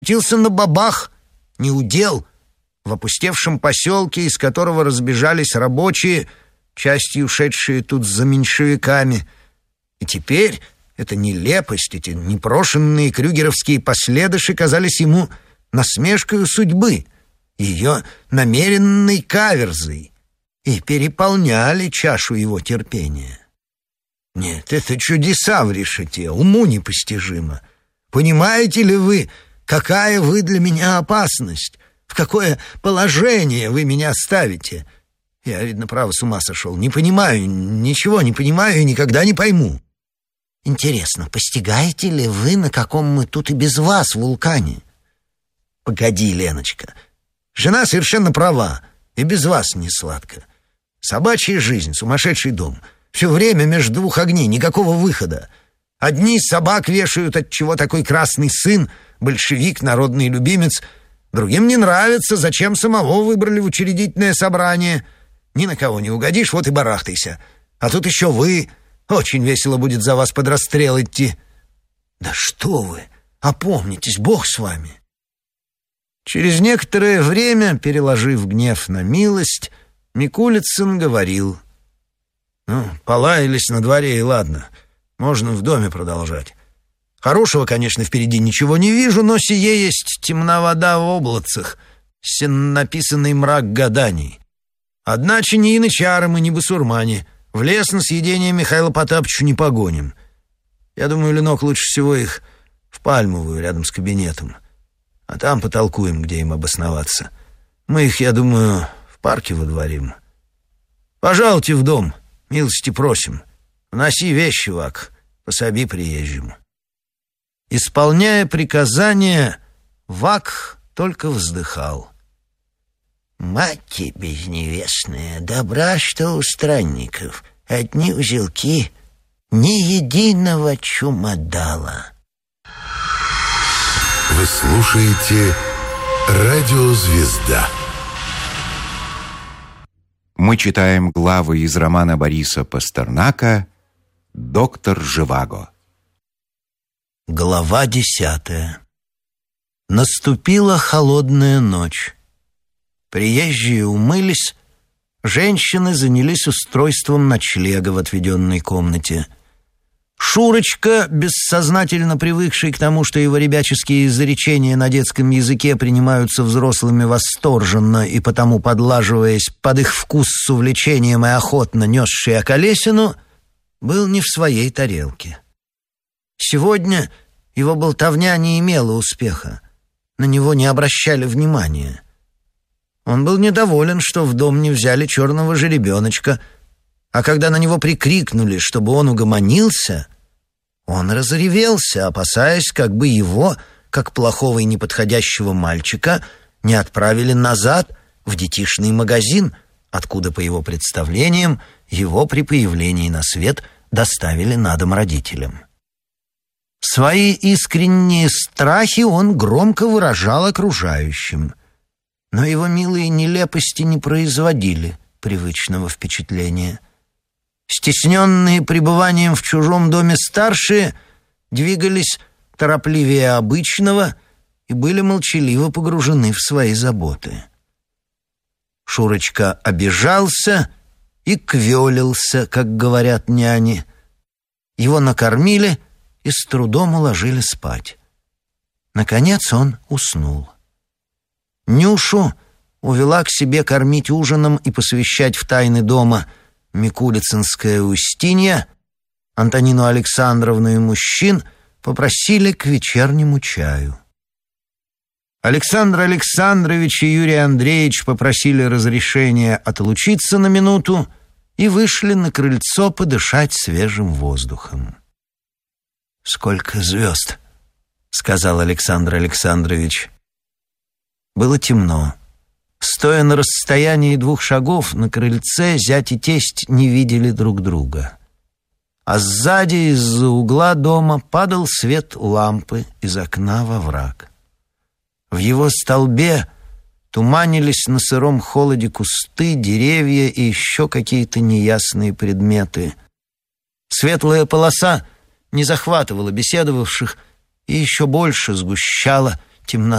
Ютился на бабах, не удел, в опустевшем поселке, из которого разбежались рабочие, частью ушедшие тут за меньшевиками. И теперь эта нелепость, эти непрошенные крюгеровские последыши казались ему насмешкою судьбы, ее намеренной каверзой, и переполняли чашу его терпения. Нет, это чудеса в решете, уму непостижимо. Понимаете ли вы, какая вы для меня опасность? В какое положение вы меня ставите? Я, видно, право с ума сошел. Не понимаю, ничего не понимаю и никогда не пойму. Интересно, постигаете ли вы, на каком мы тут и без вас вулкане? Погоди, Леночка. Жена совершенно права, и без вас не сладко. Собачья жизнь, сумасшедший дом. Все время между двух огней, никакого выхода. Одни собак вешают, отчего такой красный сын, большевик, народный любимец. Другим не нравится, зачем самого выбрали в учредительное собрание. Ни на кого не угодишь, вот и барахтайся. А тут еще вы. Очень весело будет за вас под расстрел идти. Да что вы, опомнитесь, Бог с вами. Через некоторое время, переложив гнев на милость, Микулицын говорил: «Ну, полаялись на дворе, и ладно, можно в доме продолжать. Хорошего, конечно, впереди ничего не вижу, но сие есть темна вода в облацах, написанный мрак гаданий. Одначе ни янычары мы, ни басурмане, в лес на съедение Михаила Потапычу не погоним. Я думаю, Ленок, лучше всего их в Пальмовую, рядом с кабинетом. А там потолкуем, где им обосноваться. Мы их, я думаю, в парке водворим. Пожалуйте в дом, милости просим. Вноси вещи, Вак, пособи приезжим». Исполняя приказания, Вак только вздыхал. «Мать безневестная, добра, что у странников. Одни узелки, ни единого чумодала». Вы слушаете «Радио Звезда». Мы читаем главы из романа Бориса Пастернака «Доктор Живаго». Глава 10. Наступила холодная ночь. Приезжие умылись, женщины занялись устройством ночлега в отведенной комнате. Шурочка, бессознательно привыкший к тому, что его ребяческие изречения на детском языке принимаются взрослыми восторженно и потому, подлаживаясь под их вкус с увлечением и охотно несший околесину, был не в своей тарелке. Сегодня его болтовня не имела успеха, на него не обращали внимания. Он был недоволен, что в дом не взяли черного жеребеночка, а когда на него прикрикнули, чтобы он угомонился, он разревелся, опасаясь, как бы его, как плохого и неподходящего мальчика, не отправили назад в детишный магазин, откуда, по его представлениям, его при появлении на свет доставили на дом родителям. Свои искренние страхи он громко выражал окружающим, но его милые нелепости не производили привычного впечатления. Стесненные пребыванием в чужом доме старшие двигались торопливее обычного и были молчаливо погружены в свои заботы. Шурочка обижался и квелился, как говорят няни. Его накормили и с трудом уложили спать. Наконец он уснул. Нюшу увела к себе кормить ужином и посвящать в тайны дома Микулицынская Устинья. Антонину Александровну и мужчин попросили к вечернему чаю. Александр Александрович и Юрий Андреевич попросили разрешения отлучиться на минуту и вышли на крыльцо подышать свежим воздухом. «Сколько звезд!» — сказал Александр Александрович. Было темно. Стоя на расстоянии 2 шагов, на крыльце зять и тесть не видели друг друга. А сзади, из-за угла дома, падал свет лампы из окна во враг. В его столбе туманились на сыром холоде кусты, деревья и еще какие-то неясные предметы. Светлая полоса не захватывала беседовавших и еще больше сгущала темнота.